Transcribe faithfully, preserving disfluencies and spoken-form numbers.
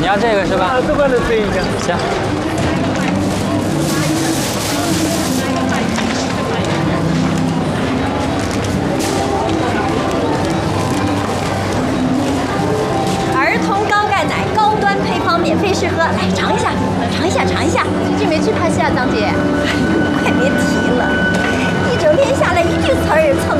要这个是吧？ 啊，这个的这一个。 行。 儿童高钙奶高端配方免费试喝，来尝一下，尝一下，尝一下。 最近没去拍戏啊，张姐？ 快别提了，一整天下来一句词儿也蹭